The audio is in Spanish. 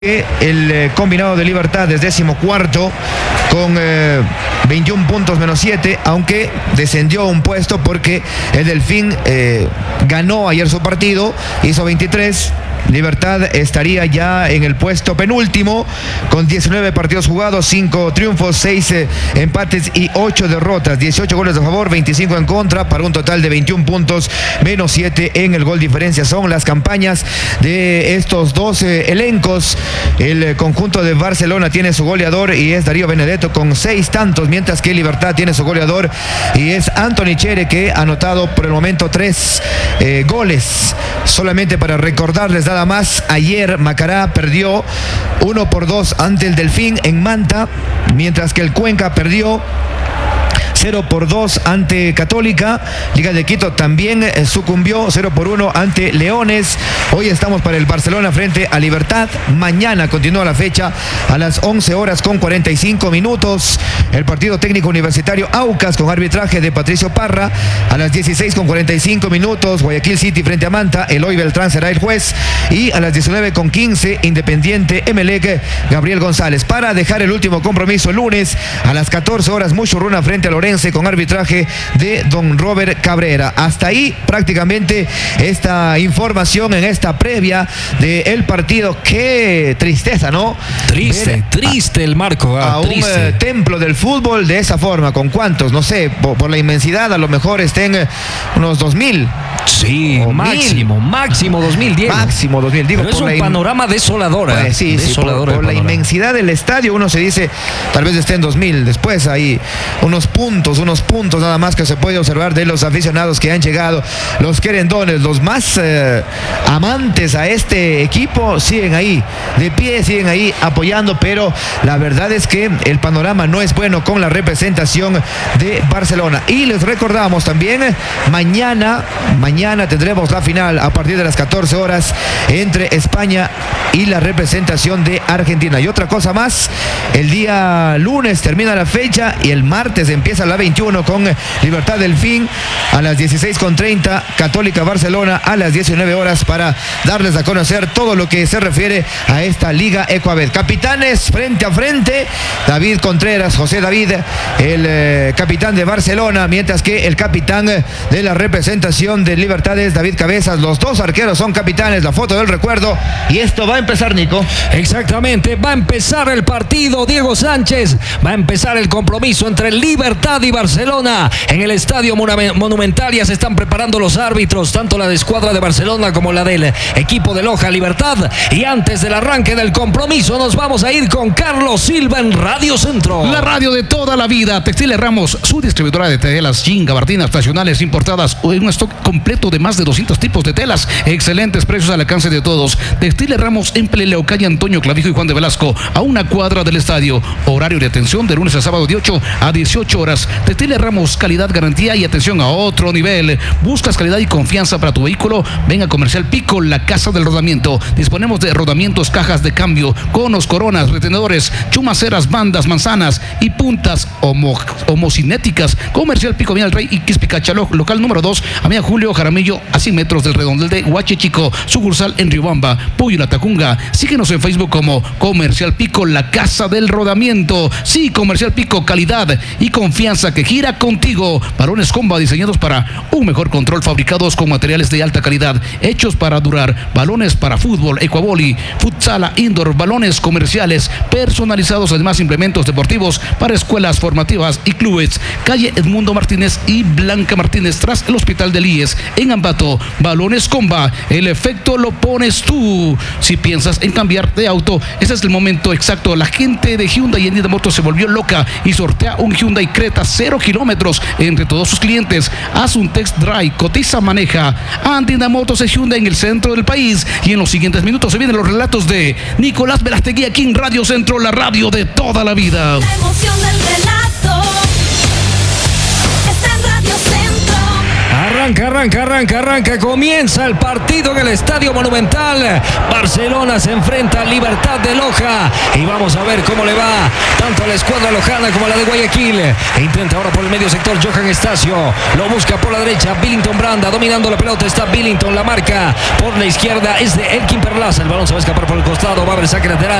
El combinado de Libertad es 14º con 21 puntos menos 7, aunque descendió un puesto porque el Delfín ganó ayer su partido, hizo 23. Libertad estaría ya en el puesto penúltimo con 19 partidos jugados, 5 triunfos, 6 empates y 8 derrotas, 18 goles a favor, 25 en contra, para un total de 21 puntos menos 7 en el gol diferencia. Son las campañas de estos dos elencos. El conjunto de Barcelona tiene su goleador y es Darío Benedetto con 6 tantos, mientras que Libertad tiene su goleador y es Anthony Chere, que ha anotado por el momento 3 goles. Solamente para recordarles nada más, ayer Macará perdió 1-2 ante el Delfín en Manta, mientras que el Cuenca perdió 0-2 ante Católica. Liga de Quito también sucumbió 0-1 ante Leones. Hoy estamos para el Barcelona frente a Libertad. Mañana continúa la fecha a las 11:45. El partido técnico universitario Aucas con arbitraje de Patricio Parra. A las 16:45. Guayaquil City frente a Manta. Eloy Beltrán será el juez. Y a las 19:15 Independiente Emelec, Gabriel González. Para dejar el último compromiso el lunes a las 14 horas Muchurruna frente a Lorenzo con arbitraje de don Robert Cabrera. Hasta ahí prácticamente esta información en esta previa del partido. Qué tristeza, ¿no? Triste el marco. Triste. Un templo del fútbol de esa forma. ¿Con cuántos? No sé, por la inmensidad a lo mejor estén unos 2000. Sí, máximo 2010. Máximo 2000. Digo, pero es un panorama desolador. Sí, por la inmensidad del estadio uno se dice, tal vez esté en 2000. Después hay unos puntos nada más que se puede observar de los aficionados que han llegado. Los querendones, los más amantes a este equipo, siguen ahí, de pie, siguen ahí apoyando, pero la verdad es que el panorama no es bueno con la representación de Barcelona. Y les recordamos también, mañana tendremos la final a partir de las 14 horas entre España y la representación de Argentina. Y otra cosa más, el día lunes termina la fecha y el martes empieza la 21 con Libertad Delfín a las 16:30, Católica Barcelona a las 19 horas, para darles a conocer todo lo que se refiere a esta Liga Ecuabet. Capitanes frente a frente, David Contreras, José David, el capitán de Barcelona, mientras que el capitán de la representación de Libertad es David Cabezas. Los dos arqueros son capitanes, la foto del recuerdo, y esto va a empezar, Nico. Exactamente, va a empezar el partido, Diego Sánchez, va a empezar el compromiso entre Libertad y Barcelona en el Estadio Monumental. Ya se están preparando los árbitros, tanto la de escuadra de Barcelona como la del equipo de Loja Libertad. Y antes del arranque del compromiso nos vamos a ir con Carlos Silva en Radio Centro, la radio de toda la vida. Textiles Ramos, su distribuidora de telas jean, gabardinas nacionales importadas, un stock completo de más de 200 tipos de telas, excelentes precios al alcance de todos. Textiles Ramos en Pleleocalle Antonio Clavijo y Juan de Velasco, a una cuadra del estadio. Horario de atención de lunes a sábado de 8 a 18 horas. Textiles Ramos, calidad, garantía y atención a otro nivel. ¿Buscas calidad y confianza para tu vehículo? Ven a Comercial Pico, la casa del rodamiento. Disponemos de rodamientos, cajas de cambio, conos, coronas, retenedores, chumaceras, bandas, manzanas y puntas homocinéticas. Comercial Pico, Avenida El Rey y Quispicacha, local número 2, Avenida Julio Jaramillo, a 100 metros del redondel de Huachichico, sucursal en Riobamba, Puyo, La Tacunga. Síguenos en Facebook como Comercial Pico, la casa del rodamiento. Sí, Comercial Pico, calidad y confianza que gira contigo. Balones Comba, diseñados para un mejor control, fabricados con materiales de alta calidad, hechos para durar. Balones para fútbol, ecuavoli, futsala, indoor, balones comerciales personalizados, además implementos deportivos para escuelas formativas y clubes. Calle Edmundo Martínez y Blanca Martínez, tras el Hospital del IES en Ambato. Balones Comba, el efecto lo pones tú. Si piensas en cambiar de auto, ese es el momento exacto. La gente de Hyundai y Andina Motos se volvió loca y sortea un Hyundai Creta 0 kilómetros entre todos sus clientes. Haz un test drive, cotiza, maneja. Andina Motos es Hyundai en el centro del país. Y en los siguientes minutos se vienen los relatos de Nicolás Velastegui aquí en Radio Centro, la radio de toda la vida. La emoción del relato está en Radio Centro. Arranca. Comienza el partido en el Estadio Monumental. Barcelona se enfrenta a Libertad de Loja. Y vamos a ver cómo le va tanto a la escuadra lojana como a la de Guayaquil. Intenta ahora por el medio sector Johan Estacio. Lo busca por la derecha Billington Branda. Dominando la pelota está Billington. La marca por la izquierda es de Elkin Perlaza. El balón se va a escapar por el costado. Va a haber saque lateral.